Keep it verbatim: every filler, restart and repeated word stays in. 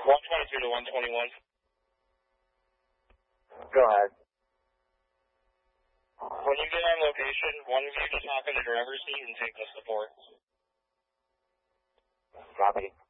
one twenty-two to one twenty-one. Go ahead. When you get on location, one of you just hop in the driver's seat and take the support. Copy.